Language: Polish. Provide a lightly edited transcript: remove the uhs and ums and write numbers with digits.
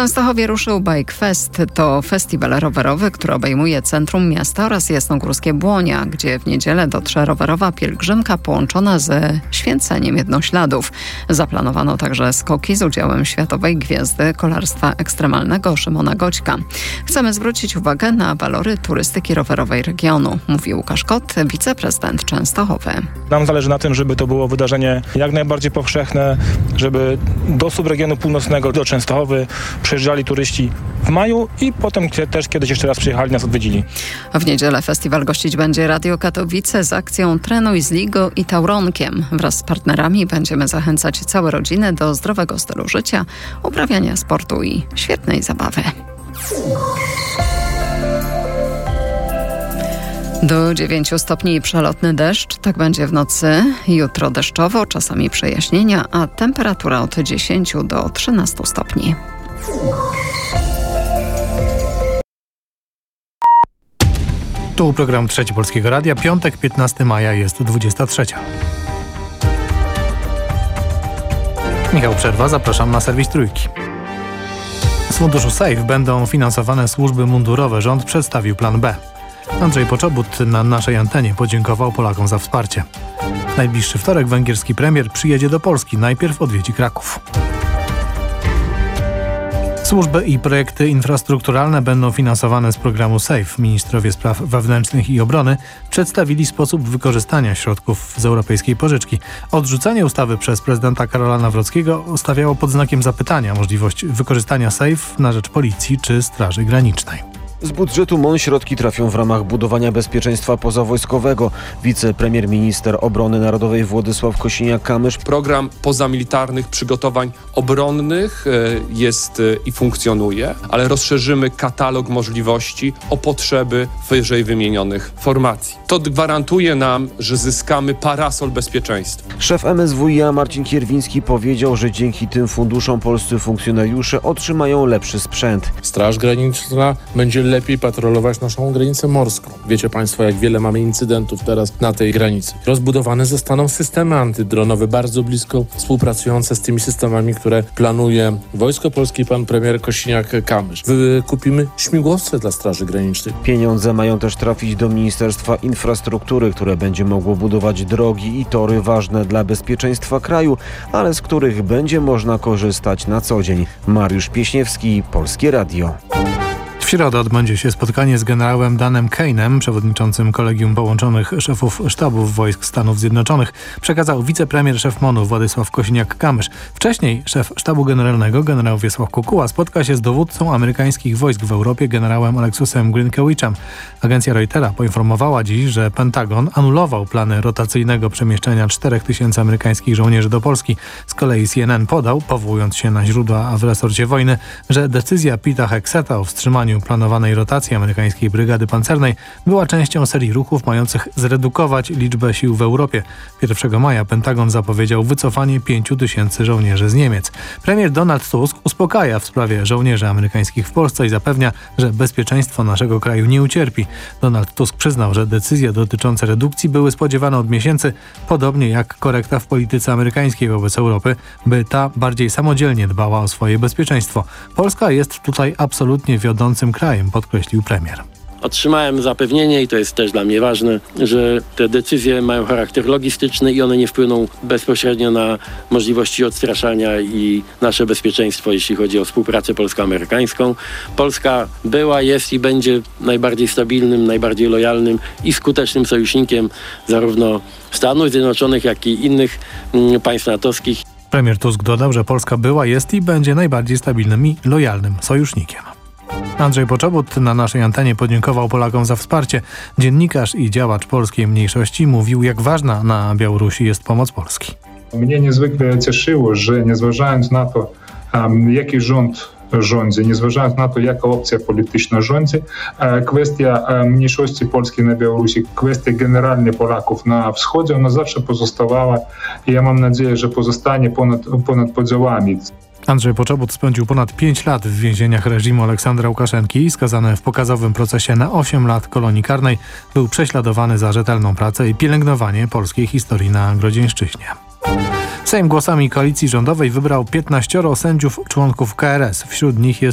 Częstochowie ruszył Bike Fest. To festiwal rowerowy, który obejmuje centrum miasta oraz Jasnogórskie Błonia, gdzie w niedzielę dotrze rowerowa pielgrzymka połączona ze święceniem jednośladów. Zaplanowano także skoki z udziałem światowej gwiazdy kolarstwa ekstremalnego Szymona Goćka. Chcemy zwrócić uwagę na walory turystyki rowerowej regionu, mówi Łukasz Kot, wiceprezydent Częstochowy. Nam zależy na tym, żeby to było wydarzenie jak najbardziej powszechne, żeby do subregionu północnego, do Częstochowy przyjeżdżali turyści w maju i potem też kiedyś jeszcze raz przyjechali, nas odwiedzili. W niedzielę festiwal gościć będzie Radio Katowice z akcją Trenuj z Ligo i Tauronkiem. Wraz z partnerami będziemy zachęcać całe rodziny do zdrowego stylu życia, uprawiania sportu i świetnej zabawy. Do 9 stopni przelotny deszcz, tak będzie w nocy. Jutro deszczowo, czasami przejaśnienia, a temperatura od 10 do 13 stopni. Tu program Trzeci Polskiego Radia. Piątek, 15 maja, jest 23. Michał Przerwa, zapraszam na serwis Trójki. Z funduszu SAFE będą finansowane służby mundurowe. Rząd przedstawił plan B. Andrzej Poczobut na naszej antenie podziękował Polakom za wsparcie. W najbliższy wtorek węgierski premier przyjedzie do Polski. Najpierw odwiedzi Kraków. Służby i projekty infrastrukturalne będą finansowane z programu SAFE. Ministrowie spraw wewnętrznych i obrony przedstawili sposób wykorzystania środków z europejskiej pożyczki. Odrzucenie ustawy przez prezydenta Karola Nawrockiego stawiało pod znakiem zapytania możliwość wykorzystania SAFE na rzecz policji czy Straży Granicznej. Z budżetu MON środki trafią w ramach budowania bezpieczeństwa pozawojskowego. Wicepremier-minister obrony narodowej Władysław Kosiniak-Kamysz. Program pozamilitarnych przygotowań obronnych jest i funkcjonuje, ale rozszerzymy katalog możliwości o potrzeby wyżej wymienionych formacji. To gwarantuje nam, że zyskamy parasol bezpieczeństwa. Szef MSWiA Marcin Kierwiński powiedział, że dzięki tym funduszom polscy funkcjonariusze otrzymają lepszy sprzęt. Straż Graniczna będzie lepiej patrolować naszą granicę morską. Wiecie Państwo, jak wiele mamy incydentów teraz na tej granicy. Rozbudowane zostaną systemy antydronowe, bardzo blisko współpracujące z tymi systemami, które planuje Wojsko Polskie i pan premier Kosiniak-Kamysz. Wykupimy śmigłowce dla Straży Granicznej. Pieniądze mają też trafić do Ministerstwa Infrastruktury, które będzie mogło budować drogi i tory ważne dla bezpieczeństwa kraju, ale z których będzie można korzystać na co dzień. Mariusz Pieśniewski, Polskie Radio. W środę odbędzie się spotkanie z generałem Danem Kane'em, przewodniczącym Kolegium Połączonych Szefów Sztabów Wojsk Stanów Zjednoczonych, przekazał wicepremier szef MON-u Władysław Kosiniak-Kamysz. Wcześniej szef Sztabu Generalnego, generał Wiesław Kukuła, spotka się z dowódcą amerykańskich wojsk w Europie, generałem Alexusem Grinkiewiczem. Agencja Reutera poinformowała dziś, że Pentagon anulował plany rotacyjnego przemieszczenia 4000 amerykańskich żołnierzy do Polski. Z kolei CNN podał, powołując się na źródła w resorcie wojny, że decyzja Pete'a Hexeta o wstrzymaniu planowanej rotacji amerykańskiej brygady pancernej była częścią serii ruchów mających zredukować liczbę sił w Europie. 1 maja Pentagon zapowiedział wycofanie 5000 żołnierzy z Niemiec. Premier Donald Tusk uspokaja w sprawie żołnierzy amerykańskich w Polsce i zapewnia, że bezpieczeństwo naszego kraju nie ucierpi. Donald Tusk przyznał, że decyzje dotyczące redukcji były spodziewane od miesięcy, podobnie jak korekta w polityce amerykańskiej wobec Europy, by ta bardziej samodzielnie dbała o swoje bezpieczeństwo. Polska jest tutaj absolutnie wiodącym krajem, podkreślił premier. Otrzymałem zapewnienie, i to jest też dla mnie ważne, że te decyzje mają charakter logistyczny i one nie wpłyną bezpośrednio na możliwości odstraszania i nasze bezpieczeństwo, jeśli chodzi o współpracę polsko-amerykańską. Polska była, jest i będzie najbardziej stabilnym, najbardziej lojalnym i skutecznym sojusznikiem zarówno Stanów Zjednoczonych, jak i innych państw natowskich. Premier Tusk dodał, że Polska była, jest i będzie najbardziej stabilnym i lojalnym sojusznikiem. Andrzej Poczobut na naszej antenie podziękował Polakom za wsparcie. Dziennikarz i działacz polskiej mniejszości mówił, jak ważna na Białorusi jest pomoc Polski. Mnie niezwykle cieszyło, że nie zważając na to, jaki rząd rządzi, nie zważając na to, jaka opcja polityczna rządzi, kwestia mniejszości polskiej na Białorusi, kwestia generalnie Polaków na wschodzie, ona zawsze pozostawała i ja mam nadzieję, że pozostanie ponad podziałami. Andrzej Poczobut spędził ponad 5 lat w więzieniach reżimu Aleksandra Łukaszenki i skazany w pokazowym procesie na 8 lat kolonii karnej. Był prześladowany za rzetelną pracę i pielęgnowanie polskiej historii na Grodzieńszczyźnie. Sejm głosami koalicji rządowej wybrał 15 sędziów członków KRS. Wśród nich jest